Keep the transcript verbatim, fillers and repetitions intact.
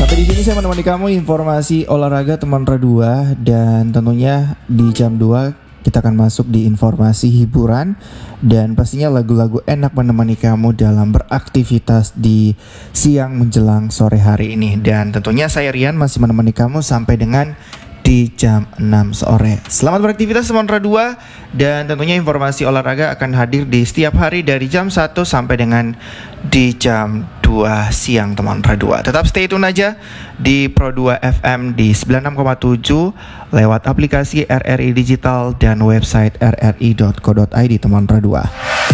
Sampai di sini saya menemani kamu informasi olahraga teman Radua, dan tentunya di jam dua kita akan masuk di informasi hiburan dan pastinya lagu-lagu enak menemani kamu dalam beraktivitas di siang menjelang sore hari ini. Dan tentunya saya Rian masih menemani kamu sampai dengan di jam enam sore. Selamat beraktivitas teman Radua, dan tentunya informasi olahraga akan hadir di setiap hari dari jam satu sampai dengan di jam dua siang teman Radua. Tetap stay tune aja di Pro dua F M di sembilan puluh enam koma tujuh lewat aplikasi R R I Digital dan website r r i dot co dot i d teman Radua.